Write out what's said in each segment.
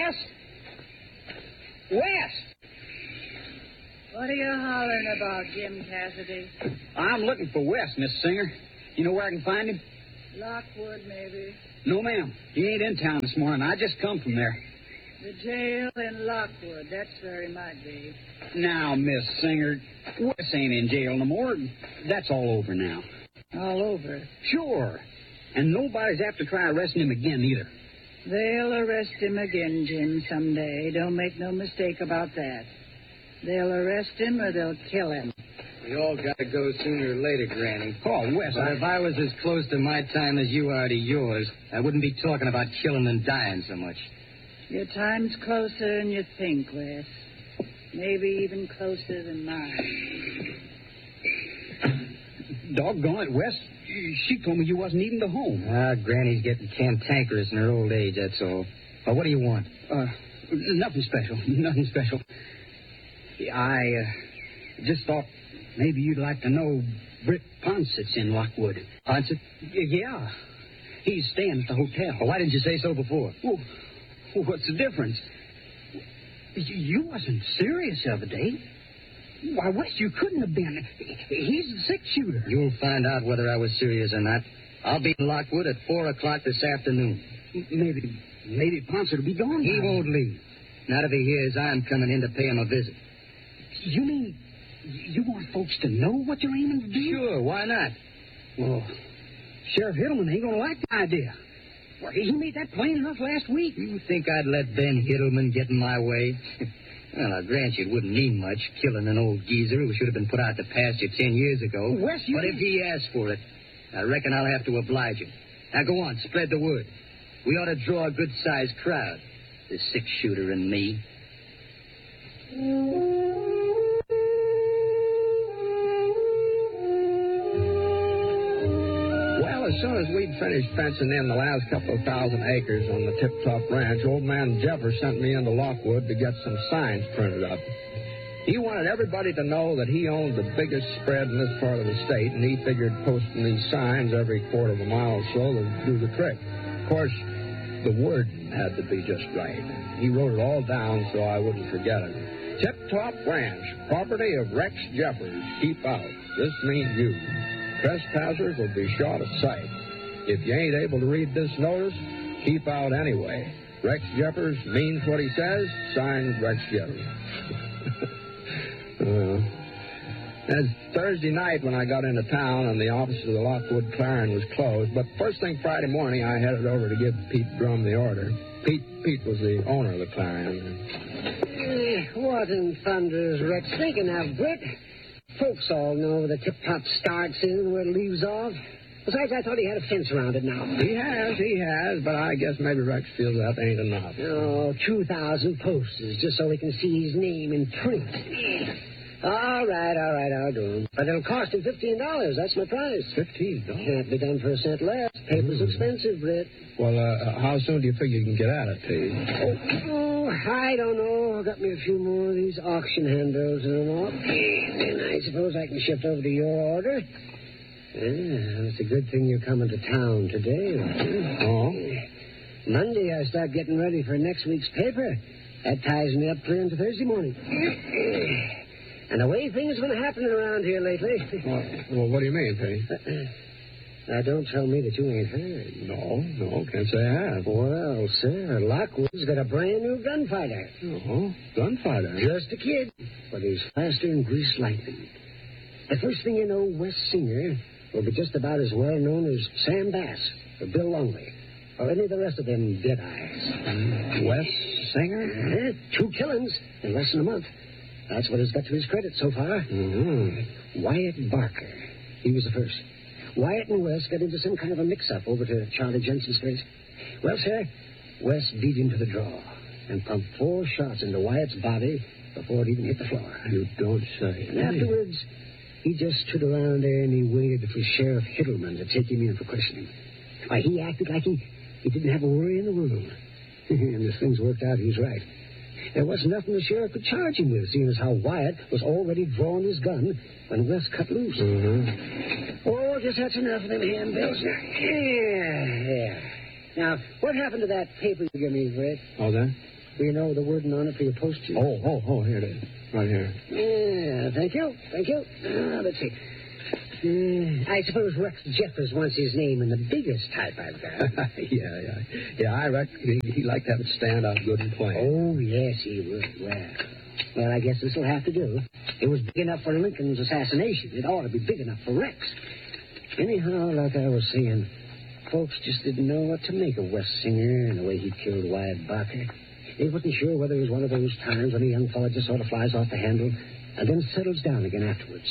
Wes? Wes! What are you hollering about, Jim Cassidy? I'm looking for Wes, Miss Singer. You know where I can find him? Lockwood, maybe. No, ma'am. He ain't in town this morning. I just come from there. The jail in Lockwood. That's where he might be. Now, Miss Singer, Wes ain't in jail no more. That's all over now. All over? Sure. And nobody's apt to try arresting him again, either. They'll arrest him again, Jim, someday. Don't make no mistake about that. They'll arrest him or they'll kill him. We all got to go sooner or later, Granny. Oh, Wes, But if I was as close to my time as you are to yours, I wouldn't be talking about killing and dying so much. Your time's closer than you think, Wes. Maybe even closer than mine. Doggone it, Wes. She told me you wasn't even to home. Granny's getting cantankerous in her old age, that's all. Well, what do you want? Nothing special. Nothing special. I just thought maybe you'd like to know Britt Ponsett's in Lockwood. Ponsett? Yeah. He's staying at the hotel. Well, why didn't you say so before? Well, what's the difference? You wasn't serious the other day. Why, Wes, you couldn't have been. He's the six-shooter. You'll find out whether I was serious or not. I'll be in Lockwood at 4 o'clock this afternoon. Maybe Ponsett will be gone. He won't leave. Not if he hears I'm coming in to pay him a visit. You mean you want folks to know what you're aiming to do? Sure, why not? Well, Sheriff Hiddleman ain't going to like the idea. Well, he made that plain enough last week. You think I'd let Ben Hiddleman get in my way? Well, I'll grant you it wouldn't mean much, killing an old geezer who should have been put out to pasture 10 years ago. Wes, But if he asks for it, I reckon I'll have to oblige him. Now, go on, spread the word. We ought to draw a good-sized crowd. The six-shooter and me. Well, as soon as we'd finished fencing in the last couple of thousand acres on the Tip Top Ranch, old man Jeffers sent me into Lockwood to get some signs printed up. He wanted everybody to know that he owned the biggest spread in this part of the state, and he figured posting these signs every quarter of a mile or so would do the trick. Of course, the wording had to be just right. He wrote it all down so I wouldn't forget it. Tip Top Ranch, property of Rex Jeffers. Keep out. This means you. Trespassers will be shot at sight. If you ain't able to read this notice, keep out anyway. Rex Jeffers means what he says. Signed, Rex Jeffers. It's Thursday night when I got into town and the office of the Lockwood Clarion was closed. But first thing Friday morning, I headed over to give Pete Drum the order. Pete was the owner of the Clarion. What in thunder is Rex thinking of, Britt? Folks all know where the tip-top starts in and where it leaves off. Besides, I thought he had a fence around it now. He has, but I guess maybe Rex feels that ain't enough. Oh, 2,000 posters just so he can see his name in print. All right, I'll do him. But it'll cost him $15. That's my price. $15? Can't be done for a cent less. Paper's expensive, Britt. Well, how soon do you figure you can get at it, Pete? Oh, I don't know. I've got me a few more of these auction handbills and all. Then I suppose I can shift over to your order. Yeah, it's a good thing you're coming to town today. Oh? Monday, I start getting ready for next week's paper. That ties me up clear into Thursday morning. And the way things have been happening around here lately. Well, what do you mean, Pete? Now, don't tell me that you ain't heard. No, can't say I have. Well, sir, Lockwood's got a brand new gunfighter. Oh, gunfighter? Just a kid, but he's faster than greased lightning. The first thing you know, Wes Singer will be just about as well known as Sam Bass or Bill Longley or any of the rest of them dead-eyes. Wes Singer? 2 killings in less than a month. That's what has got to his credit so far. Mm-hmm. Wyatt Barker. He was the first. Wyatt and Wes got into some kind of a mix-up over to Charlie Jensen's place. Well, sir, Wes beat him to the draw and pumped 4 shots into Wyatt's body before it even hit the floor. You don't say. And afterwards, he just stood around there and he waited for Sheriff Hiddleman to take him in for questioning. Why, he acted like he didn't have a worry in the world. And as things worked out, he was right. There wasn't nothing the sheriff could charge him with, seeing as how Wyatt was already drawing his gun when Wes cut loose. Mm-hmm. Oh, just that's enough of them handbills. Yeah. Now, what happened to that paper you gave me, Fred? Oh, that? You know the wording on it for your postage. Oh, here it is. Right here. Yeah, thank you. Let's see. I suppose Rex Jeffers wants his name in the biggest type I've got. Yeah, I reckon he'd like to have it stand out good and plain. Oh, yes, he would. Well, I guess this'll have to do. It was big enough for Lincoln's assassination. It ought to be big enough for Rex. Anyhow, like I was saying, folks just didn't know what to make of Wes Singer and the way he killed Wyatt Barker. They wasn't sure whether it was one of those times when a young fella just sort of flies off the handle and then settles down again afterwards.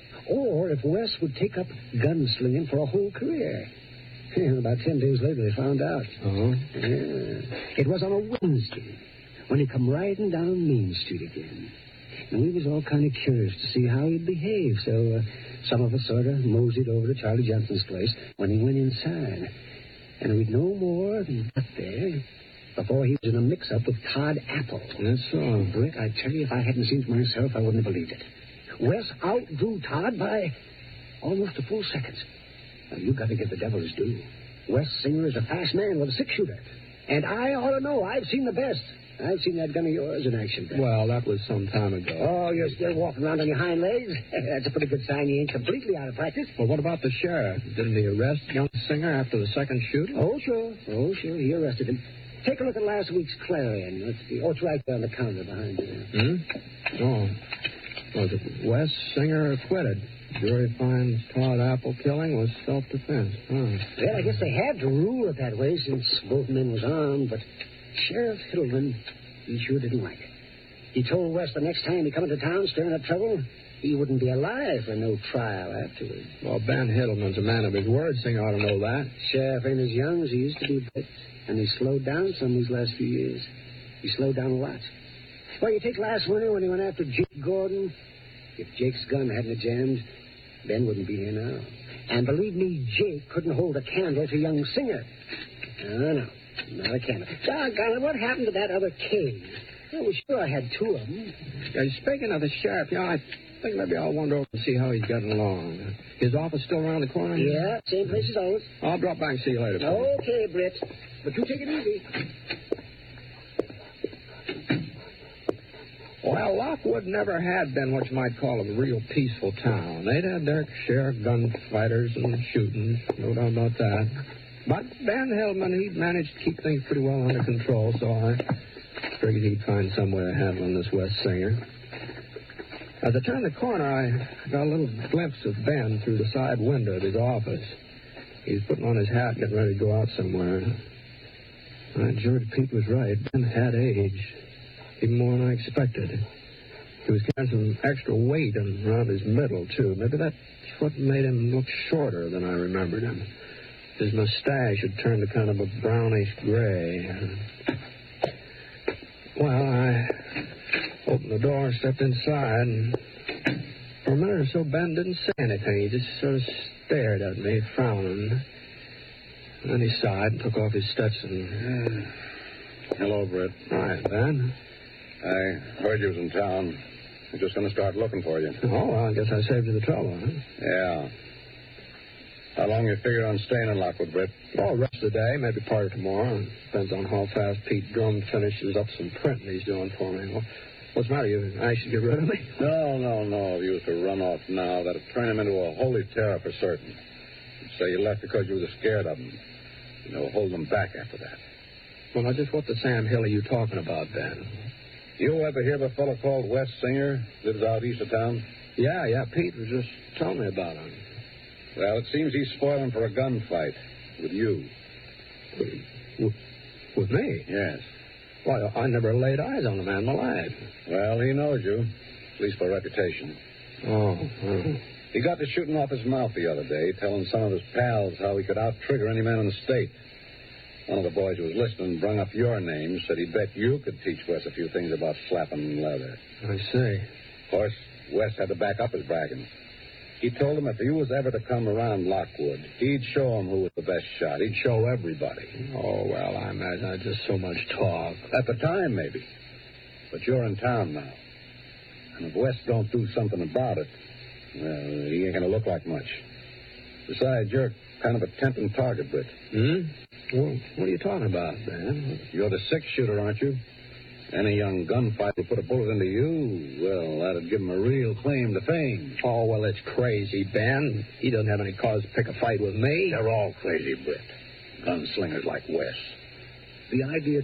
Or if Wes would take up gunslinging for a whole career. About 10 days later, they found out. Uh-huh. It was on a Wednesday when he come riding down Main Street again. And we was all kind of curious to see how he'd behave, so some of us sort of moseyed over to Charlie Johnson's place when he went inside. And we'd no more than got there before he was in a mix-up with Todd Apple. That's so. Brick, I tell you, if I hadn't seen it myself, I wouldn't have believed it. Wes outdrew Todd by almost a full second. Now, you got to give the devil his due. Wes Singer is a fast man with a six-shooter. And I ought to know. I've seen the best. I've seen that gun of yours in action, Brett. Well, that was some time ago. Oh, you're still walking around on your hind legs? That's a pretty good sign you ain't completely out of practice. Well, what about the sheriff? Didn't he arrest young Singer after the second shooting? Oh, sure. He arrested him. Take a look at last week's Clarion. It's right there on the counter behind you. Oh. Was it Wes Singer acquitted? Jury finds Todd Apple killing was self-defense. Well, I guess they had to rule it that way since both men was armed, but Sheriff Hiddleman, he sure didn't like it. He told Wes the next time he come into town stirring up trouble, he wouldn't be alive for no trial afterward. Well, Ben Hiddleman's a man of his word. Singer ought to know that. Sheriff ain't as young as he used to be, but and he slowed down some these last few years. He slowed down a lot. Well, you take last winter when he went after Jake Gordon. If Jake's gun hadn't jammed, Ben wouldn't be here now. And believe me, Jake couldn't hold a candle to young Singer. No, not a candle. Doggone, what happened to that other case? I was sure I had two of them. Speaking of the sheriff, I think maybe I'll wander over and see how he's getting along. His office still around the corner? Yeah, same place as always. I'll drop by and see you later. Okay, Britt. But you take it easy. Well, Lockwood never had been what you might call a real peaceful town. They'd had their share of gunfighters and shootings, no doubt about that. But Ben Hillman, he'd managed to keep things pretty well under control, so I figured he'd find some way of handling this Wes Singer. As I turned the corner, I got a little glimpse of Ben through the side window of his office. He was putting on his hat, getting ready to go out somewhere. George Pete was right. Ben had age. Even more than I expected. He was carrying some extra weight around his middle, too. Maybe that's what made him look shorter than I remembered him. His mustache had turned to kind of a brownish gray. Well, I opened the door and stepped inside, and for a minute or so, Ben didn't say anything. He just sort of stared at me, frowning. And then he sighed and took off his Stetson. Hello, Britt. Hi, Ben. I heard you was in town. I'm just going to start looking for you. Oh, well, I guess I saved you the trouble, huh? Yeah. How long you figure on staying in Lockwood, Britt? Oh, rest of the day, maybe part of tomorrow. Depends on how fast Pete Drum finishes up some printing he's doing for me. Well, what's the matter? You anxious to get rid of me? No. If you was to run off now, that'd turn him into a holy terror for certain. You'd say you left because you was scared of him. Hold him back after that. Well, now, just what the Sam Hill are you talking about, Ben? You ever hear of a fellow called Wes Singer? Lives out east of town? Yeah. Pete was just telling me about him. Well, it seems he's spoiling for a gunfight with you. With me? Yes. Why, I never laid eyes on a man in my life. Well, he knows you, at least for reputation. Oh. He got to shooting off his mouth the other day, telling some of his pals how he could out-trigger any man in the state. One of the boys who was listening brung up your name, said he'd bet you could teach Wes a few things about flapping leather. I see. Of course, Wes had to back up his bragging. He told him if he was ever to come around Lockwood, he'd show him who was the best shot. He'd show everybody. Oh, well, I imagine that's just so much talk. At the time, maybe. But you're in town now. And if Wes don't do something about it, well, he ain't going to look like much. Besides, you're kind of a tempting target, Britt. Well, what are you talking about, Ben? You're the six-shooter, aren't you? Any young gunfighter who put a bullet into you, well, that'd give him a real claim to fame. Oh, well, it's crazy, Ben. He doesn't have any cause to pick a fight with me. They're all crazy, Britt. Gunslingers like Wes. The idea